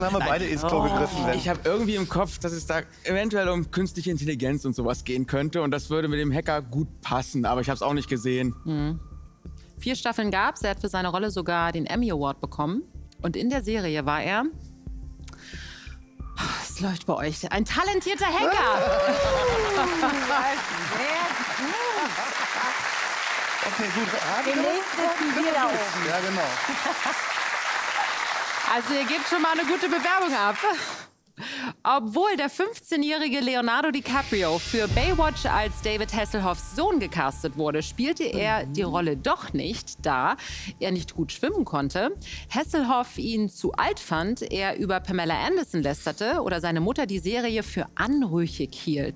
Dann haben wir beide ins Klo gegriffen. Ich habe irgendwie im Kopf, dass es da eventuell um künstliche Intelligenz und sowas gehen könnte. Und das würde mit dem Hacker gut passen, aber ich habe es auch nicht gesehen. 4 Staffeln gab's. Er hat für seine Rolle sogar den Emmy Award bekommen. Und in der Serie war er... Es läuft bei euch. Ein talentierter Hacker. Sehr gut. Okay, gut. Demnächst sitzen wir da oben. Ja, genau. Also ihr gebt schon mal eine gute Bewerbung ab. Obwohl der 15-jährige Leonardo DiCaprio für Baywatch als David Hasselhoffs Sohn gecastet wurde, spielte er die Rolle doch nicht, da er nicht gut schwimmen konnte, Hasselhoff ihn zu alt fand, er über Pamela Anderson lästerte oder seine Mutter die Serie für anrüchig hielt.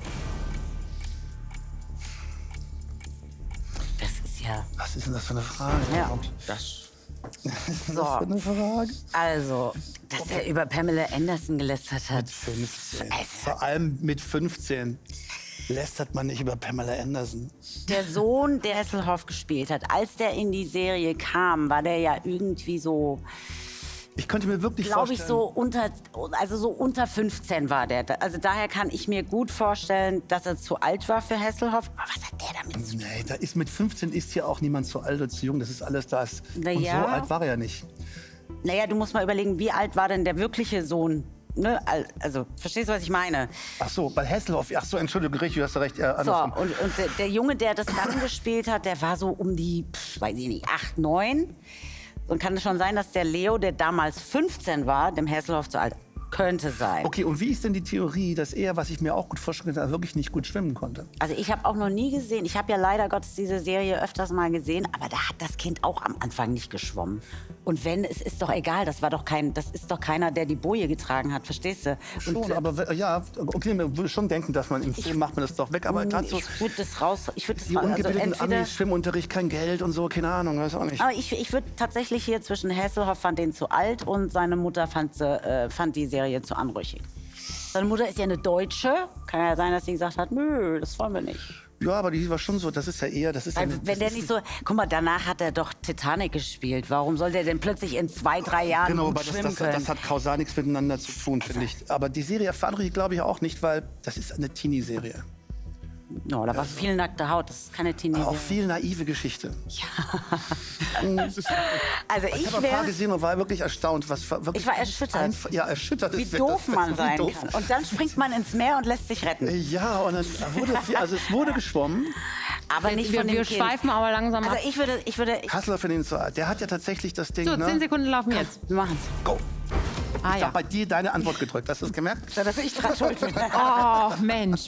Das ist ja... Was ist denn das für eine Frage? Ja. Das So, Für eine Frage? also, dass er über Pamela Anderson gelästert hat. 15. Vor allem mit 15 lästert man nicht über Pamela Anderson. Der Sohn, der Hasselhoff gespielt hat, als der in die Serie kam, war der ja irgendwie so, Ich könnte mir wirklich glaube ich, vorstellen... so unter 15 war der. Also daher kann ich mir gut vorstellen, dass er zu alt war für Hasselhoff. Aber was hat der damit zu tun? Nee, da ist mit 15 ist hier auch niemand zu alt oder zu jung. Das ist alles das. Na Und so ja. alt war er ja nicht. Naja, du musst mal überlegen, wie alt war denn der wirkliche Sohn? Ne? Also, verstehst du, was ich meine? Ach so, bei Hasselhoff. Ach so, Entschuldigung, richtig, du hast recht. So, Andersrum. und der Junge, der das dann gespielt hat, der war so um die, weiß ich nicht, 8, 9. Und kann es schon sein, dass der Leo, der damals 15 war, dem Hasselhoff zu alt, könnte sein. Okay, und wie ist denn die Theorie, dass er, was ich mir auch gut vorstellen kann, wirklich nicht gut schwimmen konnte? Also ich habe auch noch nie gesehen, ich habe ja leider Gottes diese Serie öfters mal gesehen, aber da hat das Kind auch am Anfang nicht geschwommen. Und wenn, es ist doch egal, das ist doch keiner, der die Boje getragen hat, verstehst du? Und, Schon, aber ja, okay, man würde schon denken, dass man im Film macht man das doch weg, aber gerade so ich würde das raus, die ungebildeten Amis, Schwimmunterricht, kein Geld und so, keine Ahnung, weiß auch nicht. Aber ich würde tatsächlich hier zwischen Hasselhoff fand den zu alt und seine Mutter fand die Serie zu anrüchig. Seine Mutter ist ja eine Deutsche. Kann ja sein, dass sie gesagt hat, nö, das wollen wir nicht. Ja, aber die war schon so, das ist ja eher, das ist ja... Weil, wenn der nicht so, guck mal, danach hat er doch Titanic gespielt. Warum soll der denn plötzlich in 2, 3 Jahren Genau, gut aber schwimmen können? das hat kausal nichts miteinander zu tun, finde ich. Aber die Serie Fadri glaube ich auch nicht, weil das ist eine Teenie-Serie. No, da war viel nackte Haut, das ist keine Teenie-Serie. Auch viel naive Geschichte. Also Ich habe ein paar gesehen und war wirklich erstaunt. Was wirklich Ich war erschüttert. Ja, erschüttert. Wie doof man sein kann. Und dann springt man ins Meer und lässt sich retten. Ja, und dann wurde es wurde geschwommen. Aber nicht von dem Wir Kind. schweifen aber langsam ab. Also ich würde, Hassler für den zu alt. Der hat ja tatsächlich das Ding, So, 10 ne? Sekunden laufen jetzt. wir machen's. Go. Ah Ich ja. habe bei dir deine Antwort gedrückt. Hast du es gemerkt? Dass ich dran schuld bin. Oh, Mensch.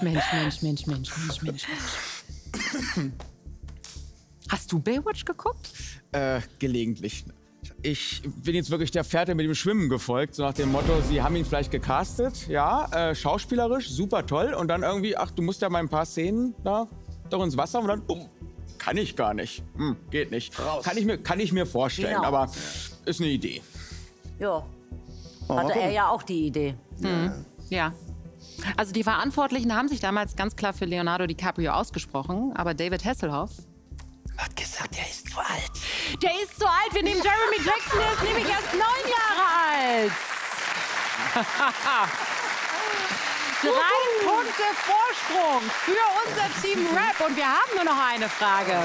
Hast du Baywatch geguckt? gelegentlich. Ich bin jetzt wirklich der Fährte mit dem Schwimmen gefolgt, so nach dem Motto, sie haben ihn vielleicht gecastet, ja, schauspielerisch, super toll. Und dann irgendwie, ach, du musst ja mal ein paar Szenen da doch ins Wasser und dann, kann ich gar nicht. Geht nicht. Raus. Kann ich mir vorstellen, Genau. aber ist eine Idee. Ja. Hatte er ja auch die Idee. Ja. Also die Verantwortlichen haben sich damals ganz klar für Leonardo DiCaprio ausgesprochen, aber David Hasselhoff, Hat gesagt, er ist zu alt. der ist so alt, wir nehmen Jeremy Jackson, der ist nämlich erst 9 Jahre alt. 3 Punkte Vorsprung für unser Team Rap und wir haben nur noch eine Frage.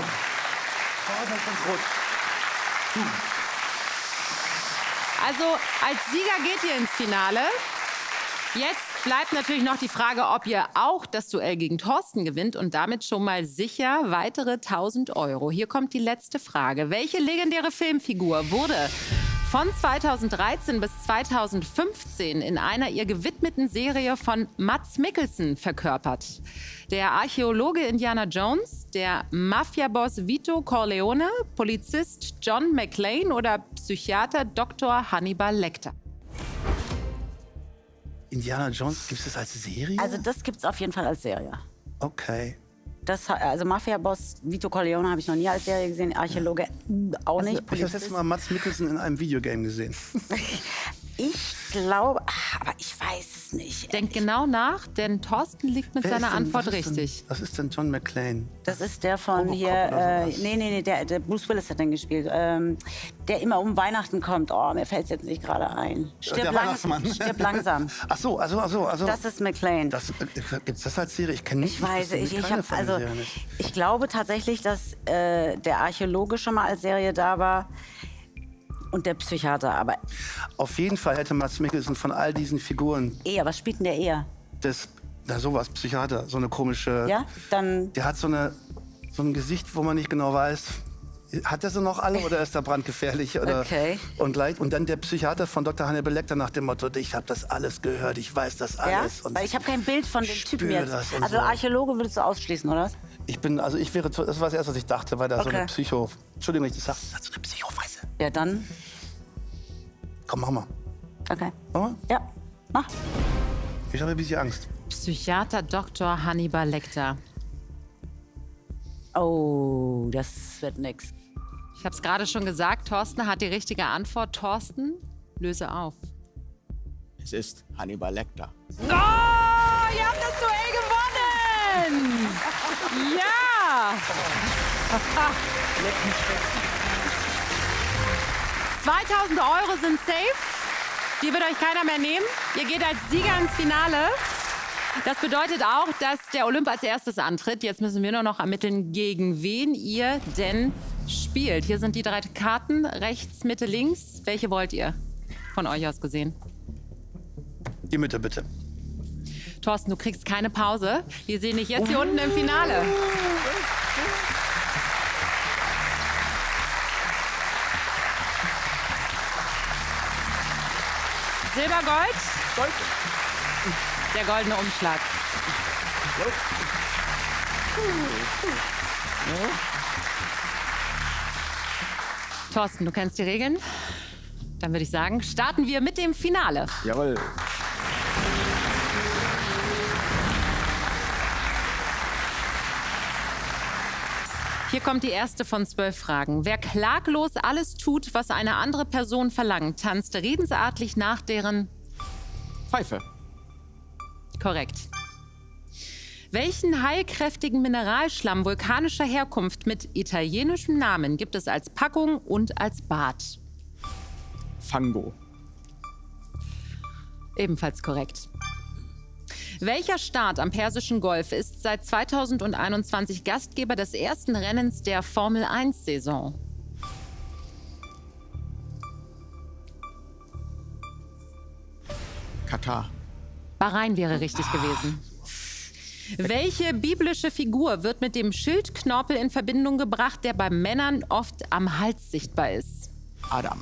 Also als Sieger geht ihr ins Finale. Jetzt bleibt natürlich noch die Frage, ob ihr auch das Duell gegen Thorsten gewinnt und damit schon mal sicher weitere 1000 €. Hier kommt die letzte Frage. Welche legendäre Filmfigur wurde von 2013 bis 2015 in einer ihr gewidmeten Serie von Mads Mikkelsen verkörpert? Der Archäologe Indiana Jones, der Mafiaboss Vito Corleone, Polizist John McClane oder Psychiater Dr. Hannibal Lecter? Indiana Jones, gibt es das als Serie? Also das gibt's auf jeden Fall als Serie. Okay. Also Mafia-Boss Vito Corleone habe ich noch nie als Serie gesehen, Archäologe auch nicht. Ich habe das letzte Mal Mads Mikkelsen in einem Videogame gesehen. Ich glaube, aber ich weiß es nicht. Denk genau nach, denn Thorsten liegt mit Wer seiner ist denn- Antwort was ist denn- richtig. Was ist denn John McClane? Das ist der von Robocop hier, oder sowas. nee, der Bruce Willis hat den gespielt. Der immer um Weihnachten kommt. Oh, mir fällt es jetzt nicht gerade ein. Der Weihnachtsmann. Stirb langsam. Ach so, also. Das ist McClane. Gibt's das als Serie? Ich kenne nicht. Ich weiß, wüsste ich keine habe von den also, Serien. ich glaube tatsächlich, dass der Archäologe schon mal als Serie da war und der Psychiater. Aber Auf jeden Fall hätte Mads Mikkelsen von all diesen Figuren was spielt denn der eher? sowas, Psychiater, so eine komische. Ja, dann Der hat so ein Gesicht, wo man nicht genau weiß, hat er sie noch alle oder ist er brandgefährlich? Oder, Okay. und dann der Psychiater von Dr. Hannibal Lecter nach dem Motto, ich habe das alles gehört, ich weiß das ja, alles. Und weil ich habe kein Bild von dem Typen spür jetzt. das und Also so. Archäologe würdest du ausschließen, oder was? das war das Erste, was ich dachte, weil da so Okay. eine Entschuldigung, wenn ich das sage, das hat so eine Psychoweise. Ja, dann. Komm, mach mal. Okay. Mach mal. Ja, mach. Ich habe ein bisschen Angst. Psychiater Dr. Hannibal Lecter. Oh, das wird nix. Ich habe es gerade schon gesagt, Thorsten hat die richtige Antwort. Thorsten, löse auf. Es ist Hannibal Lecter. Oh, ihr habt das Duell gewonnen! Ja! 2000 € sind safe. Die wird euch keiner mehr nehmen. Ihr geht als Sieger ins Finale. Das bedeutet auch, dass der Olymp als erstes antritt. Jetzt müssen wir nur noch ermitteln, gegen wen ihr denn spielt. Hier sind die 3 Karten, rechts, Mitte, links. Welche wollt ihr von euch aus gesehen? Die Mitte, bitte. Thorsten, du kriegst keine Pause. Wir sehen dich jetzt hier unten im Finale. Silber, Gold? Der goldene Umschlag. Thorsten, du kennst die Regeln. Dann würde ich sagen, starten wir mit dem Finale. Jawohl. Hier kommt die erste von 12 Fragen. Wer klaglos alles tut, was eine andere Person verlangt, tanzt redensartlich nach deren... Pfeife. Korrekt. Welchen heilkräftigen Mineralschlamm vulkanischer Herkunft mit italienischem Namen gibt es als Packung und als Bad? Fango. Ebenfalls korrekt. Welcher Staat am Persischen Golf ist seit 2021 Gastgeber des ersten Rennens der Formel-1-Saison? Katar. Bahrain wäre richtig gewesen. Welche biblische Figur wird mit dem Schildknorpel in Verbindung gebracht, der bei Männern oft am Hals sichtbar ist? Adam.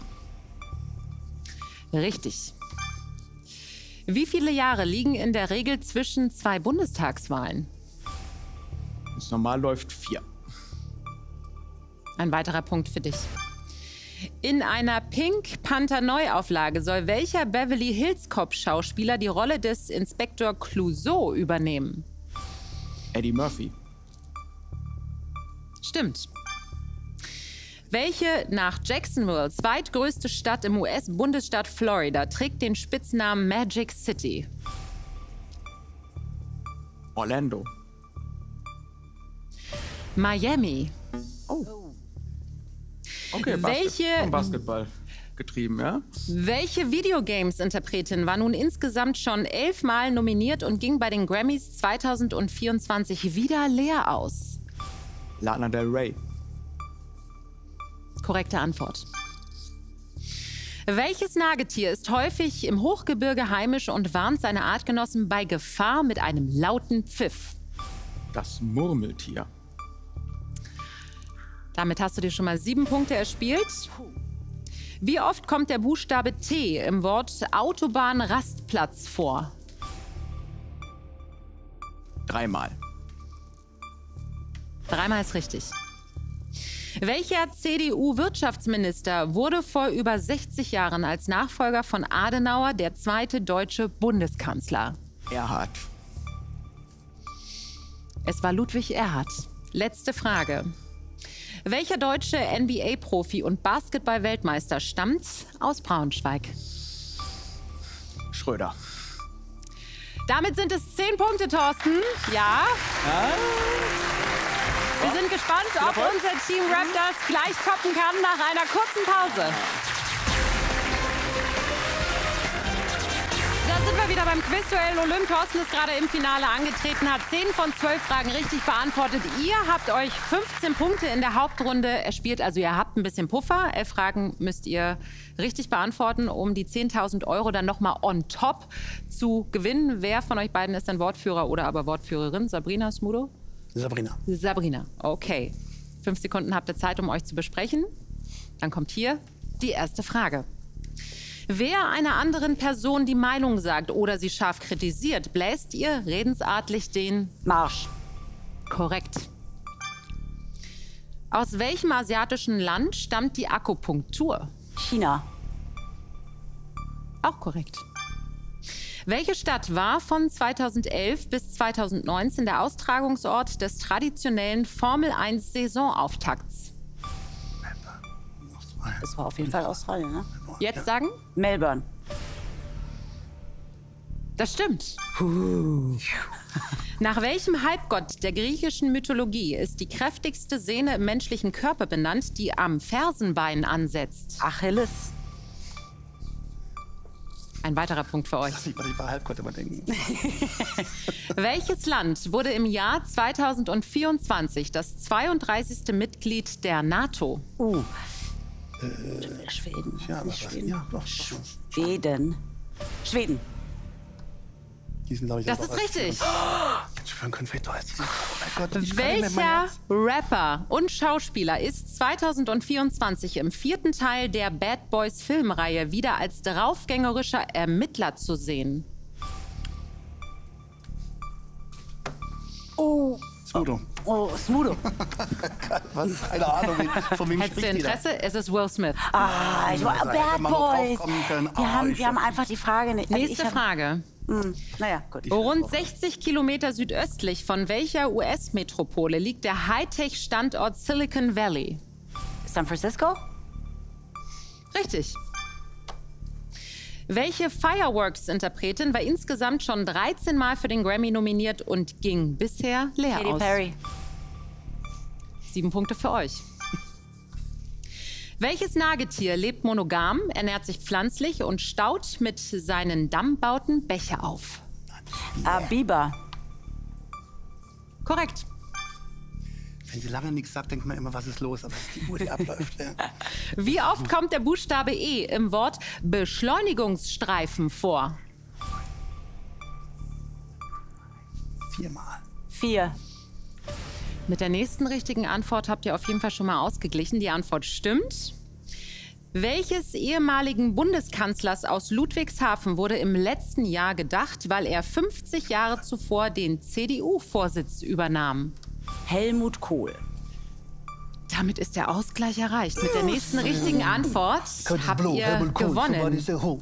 Richtig. Wie viele Jahre liegen in der Regel zwischen 2 Bundestagswahlen? Wenn es normal läuft, 4. Ein weiterer Punkt für dich. In einer Pink Panther Neuauflage soll welcher Beverly Hills Cop Schauspieler die Rolle des Inspektor Clouseau übernehmen? Eddie Murphy. Stimmt. Welche nach Jacksonville zweitgrößte Stadt im US-Bundesstaat Florida trägt den Spitznamen Magic City? Orlando. Miami. Okay, Welche- vom Basketball getrieben, ja? Welche Videogames-Interpretin war nun insgesamt schon 11 Mal nominiert und ging bei den Grammys 2024 wieder leer aus? Lana Del Rey. Korrekte Antwort. Welches Nagetier ist häufig im Hochgebirge heimisch und warnt seine Artgenossen bei Gefahr mit einem lauten Pfiff? Das Murmeltier. Damit hast du dir schon mal 7 Punkte erspielt. Wie oft kommt der Buchstabe T im Wort Autobahnrastplatz vor? 3-mal. 3-mal ist richtig. Welcher CDU-Wirtschaftsminister wurde vor über 60 Jahren als Nachfolger von Adenauer der zweite deutsche Bundeskanzler? Erhard. Es war Ludwig Erhard. Letzte Frage. Welcher deutsche NBA-Profi und Basketball-Weltmeister stammt aus Braunschweig? Schröder. Damit sind es 10 Punkte, Thorsten. Ja. Wir sind gespannt, ob unser Team Raptors gleich toppen kann nach einer kurzen Pause. Da sind wir wieder beim Quizduell Olymp. Thorsten ist gerade im Finale angetreten, hat 10 von 12 Fragen richtig beantwortet. Ihr habt euch 15 Punkte in der Hauptrunde erspielt, also ihr habt ein bisschen Puffer. 11 Fragen müsst ihr richtig beantworten, um die 10.000 € dann nochmal on top zu gewinnen. Wer von euch beiden ist dann Wortführer oder aber Wortführerin? Sabrina, Smudo? Sabrina. Sabrina, okay. 5 Sekunden habt ihr Zeit, um euch zu besprechen. Dann kommt hier die erste Frage. Wer einer anderen Person die Meinung sagt oder sie scharf kritisiert, bläst ihr redensartlich den Marsch. Korrekt. Aus welchem asiatischen Land stammt die Akupunktur? China. Auch korrekt. Welche Stadt war von 2011 bis 2019 der Austragungsort des traditionellen Formel-1-Saisonauftakts? Das war auf jeden Fall Australien, ne? Jetzt sagen? Melbourne. Das stimmt. Nach welchem Halbgott der griechischen Mythologie ist die kräftigste Sehne im menschlichen Körper benannt, die am Fersenbein ansetzt? Achilles. Ein weiterer Punkt für euch. Ich war Halbgott überdenken. Welches Land wurde im Jahr 2024 das 32. Mitglied der NATO? Schweden. Ja, Nicht aber Schweden. ja, doch. Schweden. Schweden. Die sind, glaube ich, Das auch ist als- richtig. Ich schwören können, vielleicht doch als dieses. Oh mein Gott, ich kann nicht mehr mein Welcher Herz. Rapper und Schauspieler ist 2024 im 4. Teil der Bad Boys Filmreihe wieder als draufgängerischer Ermittler zu sehen? Smudo. Oh, Smudo. Was? Keine Ahnung, von wem Hättest du spricht die da? Interesse? Es ist Will Smith. Ah, ich war hätte Bad man noch drauf Boys. kommen können. Wir haben einfach die Frage nicht. Also Nächste Frage. Naja, gut. Rund 60 Kilometer südöstlich von welcher US-Metropole liegt der Hightech-Standort Silicon Valley? San Francisco? Richtig. Welche Fireworks-Interpretin war insgesamt schon 13 Mal für den Grammy nominiert und ging bisher leer Katy aus? Perry. 7 Punkte für euch. Welches Nagetier lebt monogam, ernährt sich pflanzlich und staut mit seinen Dammbauten Bäche auf? Biber. Korrekt. Wenn sie lange nichts sagt, denkt man immer, was ist los? Aber es ist die Uhr, die abläuft. Ja. Wie oft kommt der Buchstabe E im Wort Beschleunigungsstreifen vor? 4-mal. 4. Mit der nächsten richtigen Antwort habt ihr auf jeden Fall schon mal ausgeglichen. Die Antwort stimmt. Welches ehemaligen Bundeskanzlers aus Ludwigshafen wurde im letzten Jahr gedacht, weil er 50 Jahre zuvor den CDU-Vorsitz übernahm? Helmut Kohl. Damit ist der Ausgleich erreicht. Mit der nächsten richtigen Antwort habt ihr gewonnen.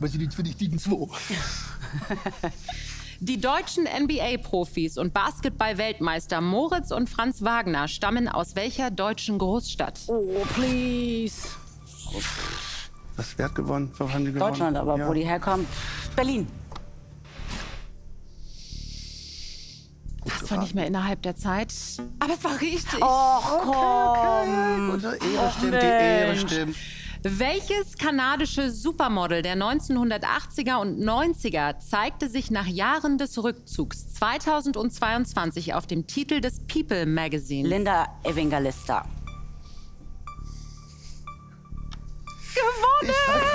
Die deutschen NBA-Profis und Basketball-Weltmeister Moritz und Franz Wagner stammen aus welcher deutschen Großstadt? Oh, please. Was wer hat gewonnen? Was haben die gewonnen? Deutschland, aber ja. wo die herkommen? Berlin. Das war nicht mehr innerhalb der Zeit. Aber es war richtig. Och, komm. Gut, die Ehre stimmt, die Ehre stimmt. Welches kanadische Supermodel der 1980er und 90er zeigte sich nach Jahren des Rückzugs 2022 auf dem Titel des People Magazine? Linda Evangelista. Gewonnen!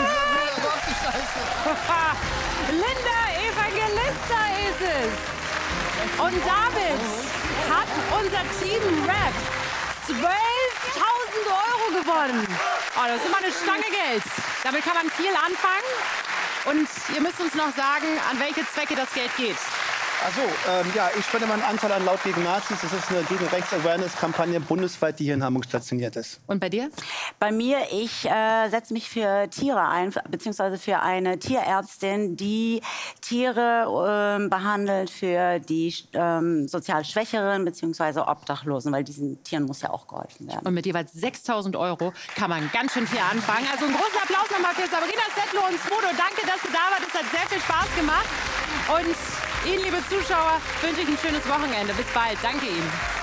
Linda Evangelista ist es. Und damit hat unser Team Rap 12.000 € gewonnen. Oh, das ist immer eine Stange Geld. Damit kann man viel anfangen. Und ihr müsst uns noch sagen, an welche Zwecke das Geld geht. Also, ja, ich spende meinen Anteil an Laut gegen Nazis. Das ist eine Gegen-Rechts-Awareness-Kampagne bundesweit, die hier in Hamburg stationiert ist. Und bei dir? Bei mir, ich setze mich für Tiere ein, beziehungsweise für eine Tierärztin, die Tiere behandelt für die sozial Schwächeren beziehungsweise Obdachlosen, weil diesen Tieren muss ja auch geholfen werden. Und mit jeweils 6.000 € kann man ganz schön viel anfangen. Also einen großen Applaus nochmal für Sabrina Settler und Smudo. Danke, dass du da warst. Es hat sehr viel Spaß gemacht. Und Ihnen, liebe Zuschauer, wünsche ich ein schönes Wochenende. Bis bald. Danke Ihnen.